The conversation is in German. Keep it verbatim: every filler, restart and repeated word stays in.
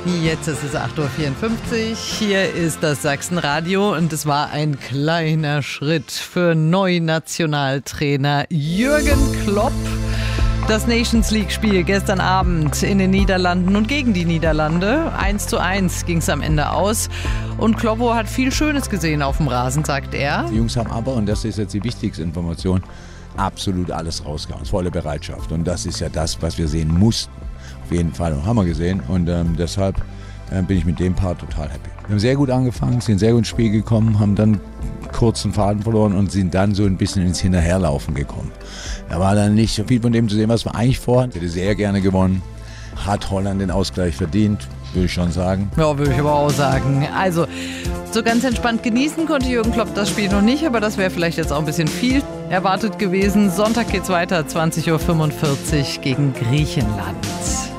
Jetzt ist es acht Uhr vierundfünfzig, hier ist das Sachsenradio und es war ein kleiner Schritt für Neunationaltrainer Jürgen Klopp. Das Nations League-Spiel gestern Abend in den Niederlanden und gegen die Niederlande. eins zu eins ging es am Ende aus. Und Kloppo hat viel Schönes gesehen auf dem Rasen, sagt er. Die Jungs haben aber, und das ist jetzt die wichtigste Information, absolut alles rausgehauen. Volle Bereitschaft. Und das ist ja das, was wir sehen mussten. Auf jeden Fall. Und haben wir gesehen. Und ähm, deshalb äh, bin ich mit dem Part total happy. Wir haben sehr gut angefangen, sind sehr gut ins Spiel gekommen, haben dann kurzen Faden verloren und sind dann so ein bisschen ins Hinterherlaufen gekommen. Da war dann nicht so viel von dem zu sehen, was wir eigentlich vorhatten. Hätte sehr gerne gewonnen. Hat Holland den Ausgleich verdient, würde ich schon sagen. Ja, würde ich aber auch sagen. Also, so ganz entspannt genießen konnte Jürgen Klopp das Spiel noch nicht, aber das wäre vielleicht jetzt auch ein bisschen viel erwartet gewesen. Sonntag geht's weiter, zwanzig Uhr fünfundvierzig gegen Griechenland.